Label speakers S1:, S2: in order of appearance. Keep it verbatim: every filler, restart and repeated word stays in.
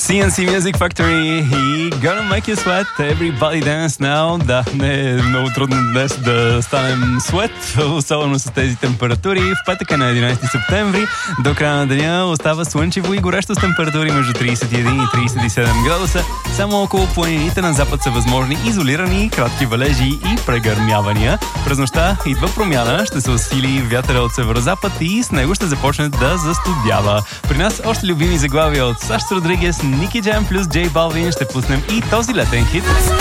S1: Си ен си Music Factory и Gonna Make You Sweat, Everybody Dance Now. Да, не е много трудно днес да станем sweat, особено с тези температури. В петък на единайсети септември до края на деня остава слънчево и горещо с температури между трийсет и един и трийсет и седем градуса. Само около планините на запад са възможни изолирани кратки валежи и прегърмявания. През нощта идва промяна, ще се усили вятъра от северозапад и с него ще започне да застудява. При нас още любими заглавия от Саш Родригес, Ники Джам плюс Джей Балвин. Ще пуснем и този летен хит.